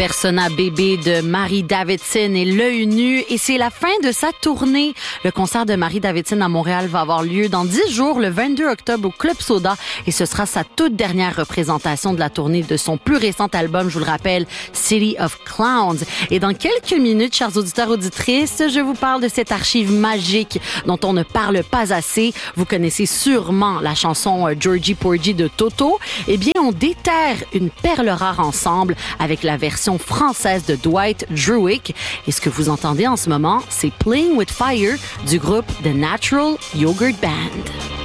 Persona bébé de Marie Davidson et l'œil nu et c'est la fin de sa tournée. Le concert de Marie Davidson à Montréal va avoir lieu dans 10 jours, le 22 octobre au Club Soda et ce sera sa toute dernière représentation de la tournée de son plus récent album, je vous le rappelle, City of Clowns. Et dans quelques minutes, chers auditeurs, auditrices, je vous parle de cette archive magique dont on ne parle pas assez. Vous connaissez sûrement la chanson Georgie Porgy de Toto. Eh bien, on déterre une perle rare ensemble avec la version française de Dwight Druick. Et ce que vous entendez en ce moment, c'est Playing with Fire du groupe The Natural Yogurt Band.